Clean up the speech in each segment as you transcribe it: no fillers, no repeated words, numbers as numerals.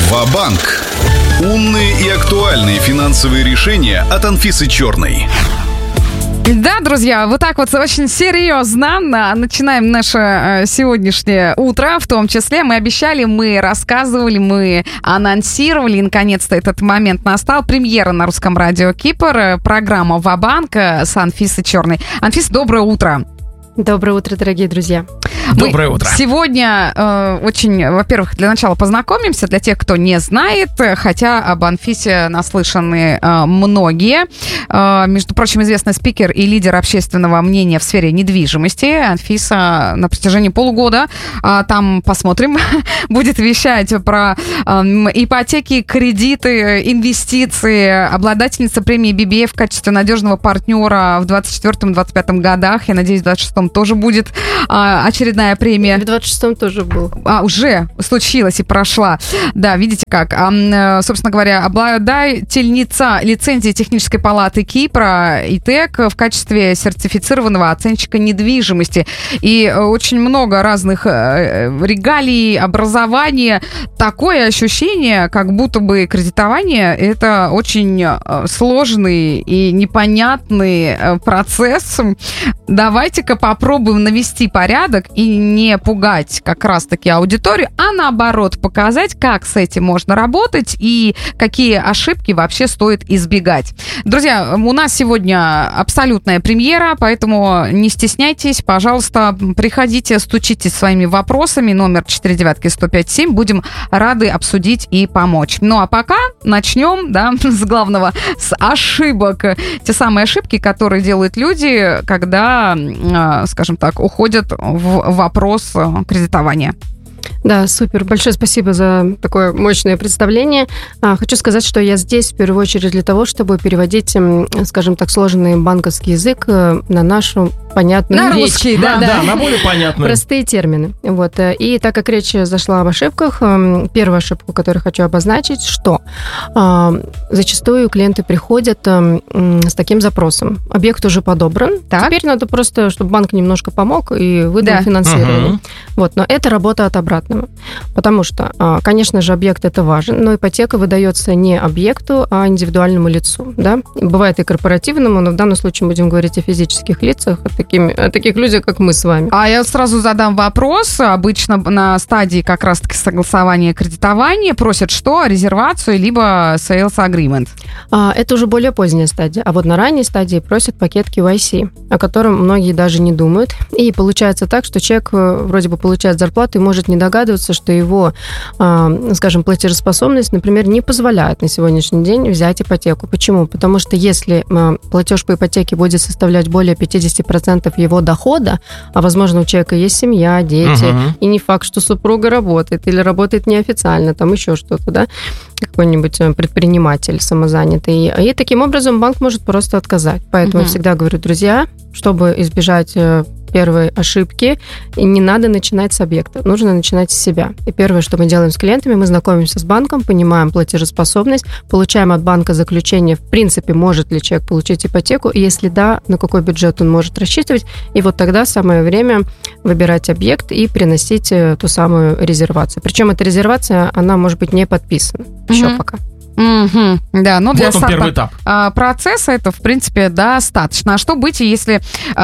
Ва-банк. Умные и актуальные финансовые решения от Анфисы Черной. Да, друзья, вот так вот очень серьезно начинаем наше сегодняшнее утро. В том числе мы обещали, мы рассказывали, мы анонсировали. И, наконец-то, этот момент настал. Премьера на русском радио Кипр. Программа «Ва-банк» с Анфисой Черной. Анфис, доброе утро. Доброе утро, дорогие друзья. Доброе утро. Сегодня очень, во-первых, для начала познакомимся, для тех, кто не знает, хотя об Анфисе наслышаны многие. Между прочим, известный спикер и лидер общественного мнения в сфере недвижимости. Анфиса на протяжении полугода, там посмотрим, будет вещать про ипотеки, кредиты, инвестиции. Обладательница премии BBA в качестве надежного партнера в 2024-2025 годах. Я надеюсь, в 2026 тоже будет очередная премия. В 26-м тоже был. Уже случилась и прошла. Да, видите как. Собственно говоря, обладательница лицензии Технической палаты Кипра ИТЭК в качестве сертифицированного оценщика недвижимости. И очень много разных регалий, образования. Такое ощущение, как будто бы кредитование — это очень сложный и непонятный процесс. Давайте-ка попробуем навести порядок и не пугать как раз-таки аудиторию, а наоборот показать, как с этим можно работать и какие ошибки вообще стоит избегать. Друзья, у нас сегодня абсолютная премьера, поэтому не стесняйтесь, пожалуйста, приходите, стучите своими вопросами, номер 49105-7, будем рады обсудить и помочь. Ну а пока начнем, да, с главного, с ошибок. Те самые ошибки, которые делают люди, когда, скажем так, уходят в вопрос кредитования. Да, супер. Большое спасибо за такое мощное представление. Хочу сказать, что я здесь в первую очередь для того, чтобы переводить, скажем так, сложный банковский язык на нашу понятную речь. Русский, да, на более понятную. Простые термины. Вот. И так как речь зашла об ошибках, первую ошибку, которую хочу обозначить, что зачастую клиенты приходят с таким запросом. Объект уже подобран. Так. Теперь надо просто, чтобы банк немножко помог и выдал финансирование. Угу. Вот. Но это работа от обратного. Потому что, конечно же, объект это важен, но ипотека выдается не объекту, а индивидуальному лицу. Да? Бывает и корпоративному, но в данном случае будем говорить о физических лицах, о таких людях, как мы с вами. А я сразу задам вопрос. Обычно на стадии как раз-таки согласования кредитования просят что? Резервацию, либо sales agreement? Это уже более поздняя стадия. А вот на ранней стадии просят пакет KYC, о котором многие даже не думают. И получается так, что человек вроде бы получает зарплату и может не догадываться, что его, скажем, платежеспособность, например, не позволяет на сегодняшний день взять ипотеку. Почему? Потому что если платеж по ипотеке будет составлять более 50% его дохода, а, возможно, у человека есть семья, дети, и не факт, что супруга работает или работает неофициально, там еще что-то, да, какой-нибудь предприниматель самозанятый. И таким образом банк может просто отказать. Поэтому я всегда говорю, друзья, чтобы избежать первой ошибки, не надо начинать с объекта, нужно начинать с себя. И первое, что мы делаем с клиентами, мы знакомимся с банком, понимаем платежеспособность, получаем от банка заключение, в принципе, может ли человек получить ипотеку, и если да, на какой бюджет он может рассчитывать, и вот тогда самое время выбирать объект и приносить ту самую резервацию. Причем эта резервация, она может быть не подписана еще пока. Угу, да, но для первый этап. Процесса это, в принципе, достаточно. А что быть, если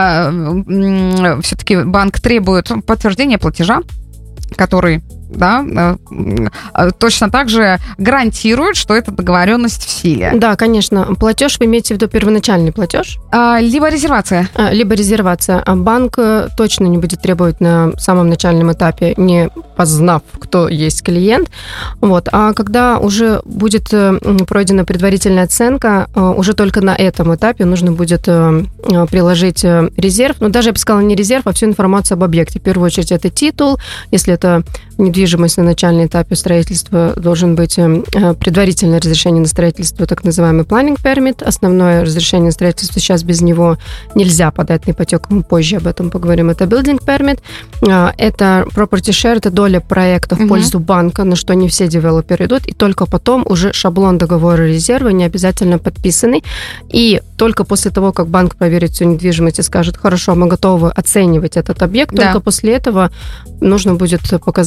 все-таки банк требует подтверждения платежа, который, да, точно так же гарантирует, что эта договоренность в силе? Да, конечно. Платеж, вы имеете в виду первоначальный платеж? Либо резервация. Либо резервация. А банк точно не будет требовать на самом начальном этапе, не познав, кто есть клиент. Вот. А когда уже будет пройдена предварительная оценка, уже только на этом этапе нужно будет приложить резерв. Ну, даже, я бы сказала, не резерв, а всю информацию об объекте. В первую очередь, это титул. Если это недвижимость на начальном этапе строительства, должен быть предварительное разрешение на строительство, так называемый planning permit. Основное разрешение на строительство, сейчас без него нельзя подать на ипотеку, мы позже об этом поговорим. Это building permit. Это property share, это доля проекта в пользу банка, на что не все девелоперы идут, и только потом уже шаблон договора резерва, не обязательно подписанный. И только после того, как банк проверит всю недвижимость и скажет, хорошо, мы готовы оценивать этот объект, только после этого нужно будет показать, что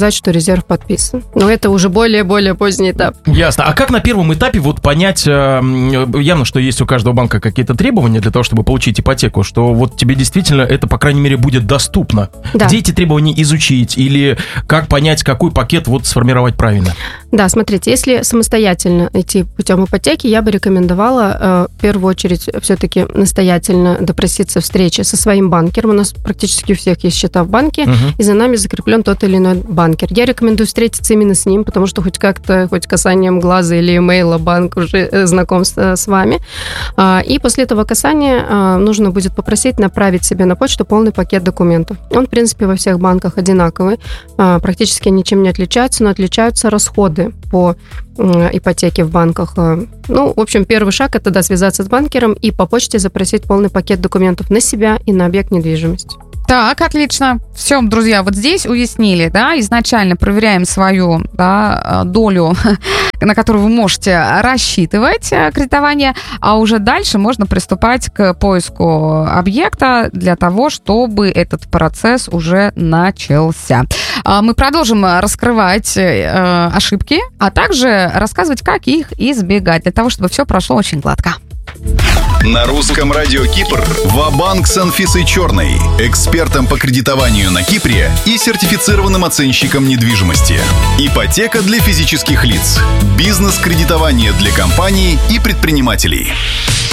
резерв подписан. Но это уже более поздний этап. Ясно. А как на первом этапе вот понять, явно, что есть у каждого банка какие-то требования для того, чтобы получить ипотеку, что вот тебе действительно это, по крайней мере, будет доступно? Да. Где эти требования изучить? Или как понять, какой пакет вот сформировать правильно? Да, смотрите, если самостоятельно идти путем ипотеки, я бы рекомендовала в первую очередь все-таки настоятельно допроситься встречи со своим банкером. У нас практически у всех есть счета в банке, и за нами закреплен тот или иной банкер. Я рекомендую встретиться именно с ним, потому что хоть как-то, хоть касанием глаза или имейла банк уже знаком с вами. И после этого касания нужно будет попросить направить себе на почту полный пакет документов. Он, в принципе, во всех банках одинаковый, практически ничем не отличается, но отличаются расходы по ипотеке в банках. Ну, в общем, первый шаг – это связаться с банкером и по почте запросить полный пакет документов на себя и на объект недвижимости. Так, отлично. Все, друзья, вот здесь уяснили, да, изначально проверяем свою, да, долю, на которую вы можете рассчитывать кредитование, а уже дальше можно приступать к поиску объекта для того, чтобы этот процесс уже начался. Мы продолжим раскрывать ошибки, а также рассказывать, как их избегать, для того, чтобы все прошло очень гладко. На русском радио Кипр «Ва-банк» с Анфисой Черной, экспертом по кредитованию на Кипре и сертифицированным оценщиком недвижимости. Ипотека для физических лиц, бизнес-кредитование для компаний и предпринимателей.